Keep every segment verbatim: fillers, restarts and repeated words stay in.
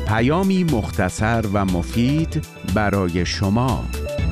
پیامی مختصر و مفید برای شما.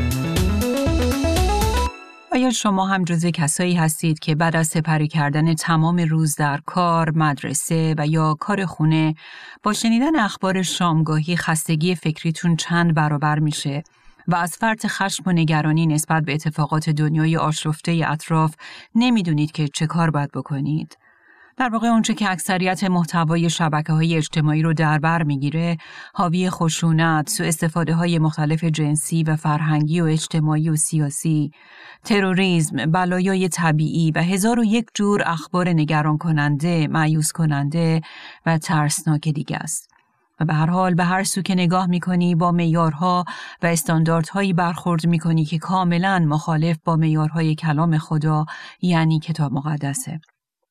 آیا شما هم جزو کسایی هستید که بعد از سپری کردن تمام روز در کار، مدرسه و یا کار خونه با شنیدن اخبار شامگاهی خستگی فکریتون چند برابر میشه و از فرط خشم و نگرانی نسبت به اتفاقات دنیای آشفته اطراف نمیدونید که چه کار باید بکنید؟ در واقع اونچه که اکثریت محتوای شبکه‌های اجتماعی رو در بر میگیره، حاوی خشونت، سوء استفاده های مختلف جنسی و فرهنگی و اجتماعی و سیاسی، تروریسم، بلایای طبیعی و هزار و یک جور اخبار نگران کننده، مایوس کننده و ترسناک دیگه است. و به هر حال به هر سو که نگاه میکنی با معیارها و استانداردهایی برخورد میکنی که کاملاً مخالف با معیارهای کلام خدا، یعنی کتاب مقدسه.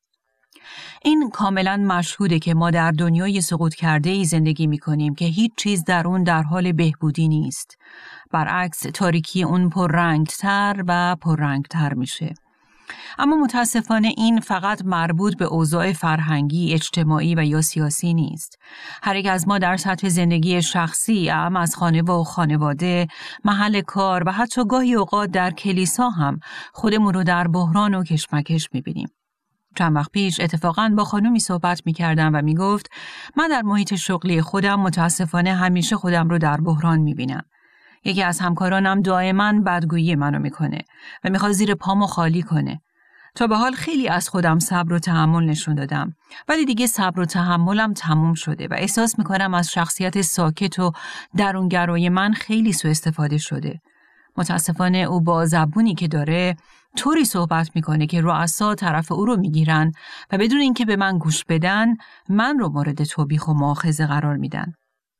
این کاملاً مشهوده که ما در دنیای سقوط کرده‌ای زندگی می‌کنیم که هیچ چیز در اون در حال بهبودی نیست. برعکس تاریکی اون پررنگ‌تر و پررنگ‌تر میشه. اما متاسفانه این فقط مربوط به اوضاع فرهنگی، اجتماعی و یا سیاسی نیست. هر یک از ما در سطح زندگی شخصی، اعم از خانه و خانواده، محل کار و حتی گاهی اوقات در کلیسا هم خودمون رو در بحران و کشمکش می‌بینیم. چند وقت پیش اتفاقاً با خانومی صحبت می کردم و می گفت من در محیط شغلی خودم متاسفانه همیشه خودم رو در بحران می بینم. یکی از همکارانم دائما بدگویی منو می کنه و می خواد زیر پامو خالی کنه. تا به حال خیلی از خودم صبر و تحمل نشون دادم، ولی دیگه صبر و تحملم تموم شده و احساس می کنم از شخصیت ساکت و درونگرای من خیلی سوء استفاده شده. متاسفانه او با زبونی که داره طوری صحبت میکنه که رؤسا طرف او رو میگیرن و بدون اینکه به من گوش بدن من رو مورد توبیخ و مؤاخذه قرار میدن.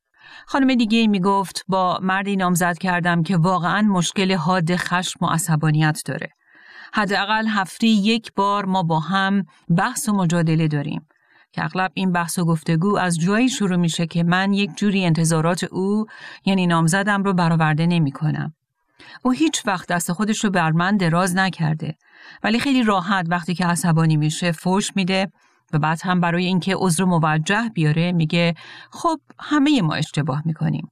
خانم دیگه میگفت با مردی نامزد کردم که واقعاً مشکل حاد خشم و عصبانیت داره. حداقل هفته یک بار ما با هم بحث و مجادله داریم که اغلب این بحث و گفتگو از جایی شروع میشه که من یک جوری انتظارات او یعنی نامزدم رو برآورده نمیکنم. او هیچ وقت دست خودش رو بر من دراز نکرده، ولی خیلی راحت وقتی که عصبانی میشه فوش میده و بعد هم برای اینکه عذر موجه بیاره میگه خب همه ما اشتباه میکنیم.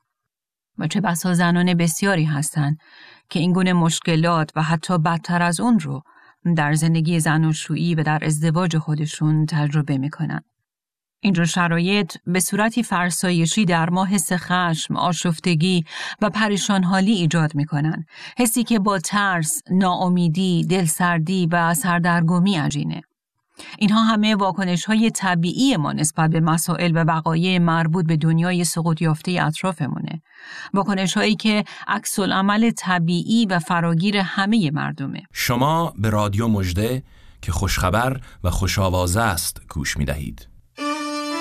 و چه بسا زنان بسیاری هستن که این گونه مشکلات و حتی بدتر از اون رو در زندگی زناشویی و در ازدواج خودشون تجربه میکنن. اینجور شرایط به صورتی فرسایشی در ما حس خشم، آشفتگی و پریشانحالی ایجاد می‌کنند. حسی که با ترس، ناامیدی، دلسردی و سردرگمی عجینه. اینها همه واکنش‌های طبیعی ما نسبت به مسائل و وقایع مربوط به دنیای سقوط یافته اطرافمونه. واکنش‌هایی که عکس‌العمل طبیعی و فراگیر همه مردمه. شما به رادیو مژده که خوشخبر و خوش‌آوازه است گوش می‌دهید.